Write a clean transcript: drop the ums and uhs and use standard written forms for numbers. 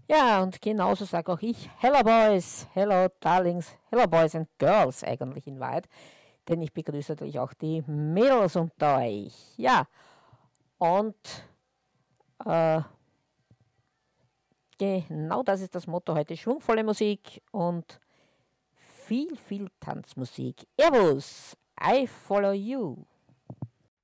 Ja, und genauso sage auch ich Hello Boys, Hello Darlings, Hello Boys and Girls eigentlich in Wahrheit, denn ich begrüße natürlich auch die Mädels unter euch. Ja, und äh, genau das ist das Motto heute, schwungvolle Musik und viel Tanzmusik. Servus, I follow you.